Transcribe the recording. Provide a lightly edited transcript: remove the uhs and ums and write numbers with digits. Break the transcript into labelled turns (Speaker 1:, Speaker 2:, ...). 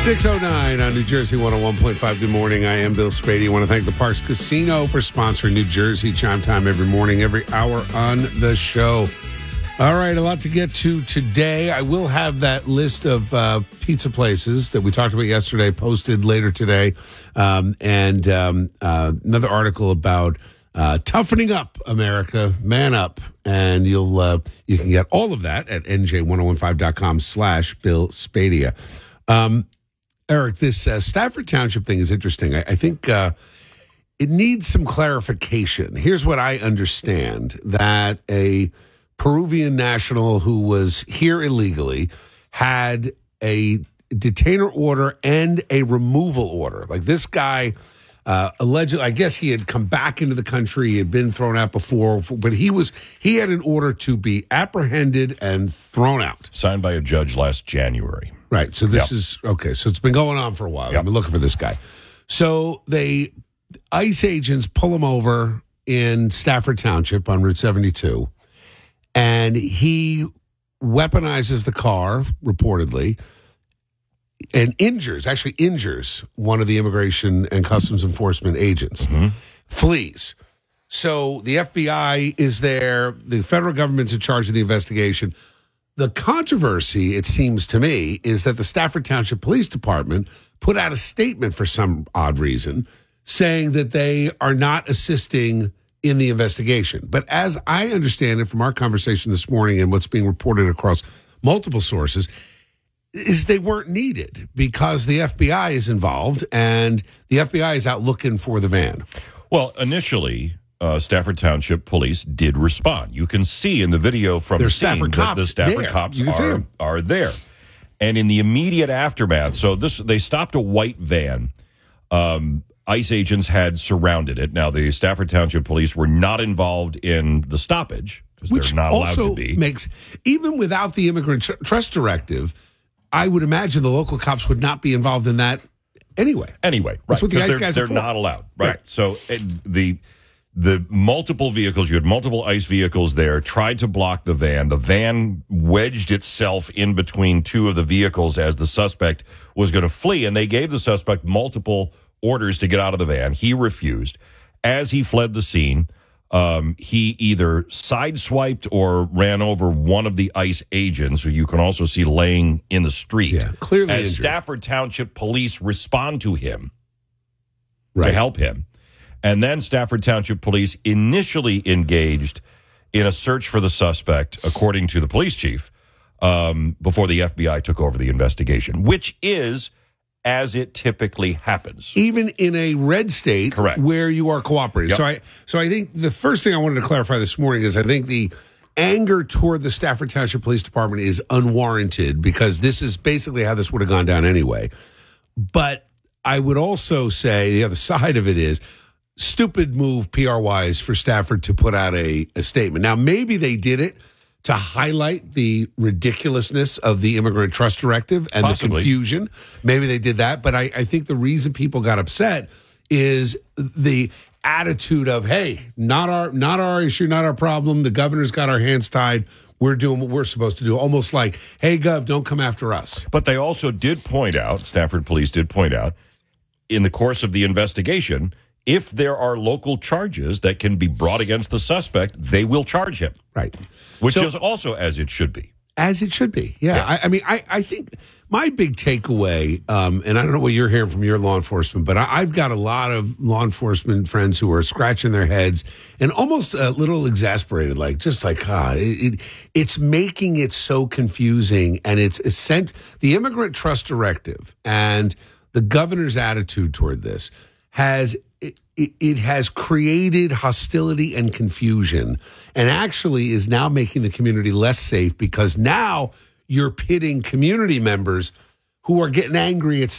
Speaker 1: 6:09 on New Jersey 101.5. Good morning. I am Bill Spady. I want to thank the Parks Casino for sponsoring New Jersey Chime Time every morning, every hour on the show. All right, a lot to get to today. I will have that list of pizza places that we talked about yesterday posted later today, and another article about toughening up America, man up, and you can get all of that at nj1015.com/Bill Spadia. Eric, this Stafford Township thing is interesting. I think it needs some clarification. Here's what I understand, that a Peruvian national who was here illegally had a detainer order and a removal order. Like, this guy allegedly, I guess he had come back into the country, he had been thrown out before, but he had an order to be apprehended and thrown out.
Speaker 2: Signed by a judge last January.
Speaker 1: Right. So this is okay. So it's been going on for a while. I've been looking for this guy. So ICE agents pull him over in Stafford Township on Route 72, and he weaponizes the car reportedly and injures one of the Immigration and Customs Enforcement agents. Flees. So the FBI is there. The federal government's in charge of the investigation. The controversy, it seems to me, is that the Stafford Township Police Department put out a statement for some odd reason saying that they are not assisting in the investigation. But as I understand it from our conversation this morning and what's being reported across multiple sources, is they weren't needed because the FBI is involved and the FBI is out looking for the van.
Speaker 2: Well, initially, Stafford Township Police did respond. You can see in the video from the scene that the Stafford cops are there. And in the immediate aftermath, so they stopped a white van. ICE agents had surrounded it. Now, the Stafford Township Police were not involved in the stoppage because they're not allowed to be.
Speaker 1: Makes, even without the Immigrant Trust Directive, I would imagine the local cops would not be involved in that anyway.
Speaker 2: Right.
Speaker 1: That's what the ICE guys are for.
Speaker 2: They're not allowed. Right. So the multiple vehicles, you had multiple ICE vehicles there, tried to block the van. The van wedged itself in between two of the vehicles as the suspect was going to flee, and they gave the suspect multiple orders to get out of the van. He refused. As he fled the scene, he either sideswiped or ran over one of the ICE agents, who you can also see laying in the street.
Speaker 1: Clearly
Speaker 2: as
Speaker 1: injured.
Speaker 2: Stafford Township Police respond to him to help him. And then Stafford Township Police initially engaged in a search for the suspect, according to the police chief, before the FBI took over the investigation, which is as it typically happens.
Speaker 1: Even in a red state,
Speaker 2: correct,
Speaker 1: where you are cooperating.
Speaker 2: Yep.
Speaker 1: So I think the first thing I wanted to clarify this morning is I think the anger toward the Stafford Township Police Department is unwarranted because this is basically how this would have gone down anyway. But I would also say the other side of it is stupid move PR-wise for Stafford to put out a statement. Now, maybe they did it to highlight the ridiculousness of the Immigrant Trust Directive and the confusion. Maybe they did that. But I think the reason people got upset is the attitude of, hey, not our issue, not our problem. The governor's got our hands tied. We're doing what we're supposed to do. Almost like, hey, Gov, don't come after us.
Speaker 2: But they also did point out, Stafford Police did point out, in the course of the investigation, if there are local charges that can be brought against the suspect, they will charge him.
Speaker 1: Right.
Speaker 2: Which is also as it should be.
Speaker 1: As it should be. Yeah. I mean, I think my big takeaway, and I don't know what you're hearing from your law enforcement, but I've got a lot of law enforcement friends who are scratching their heads and almost a little exasperated, it's making it so confusing. And it's the Immigrant Trust Directive and the governor's attitude toward this has created hostility and confusion and actually is now making the community less safe because now you're pitting community members who are getting angry at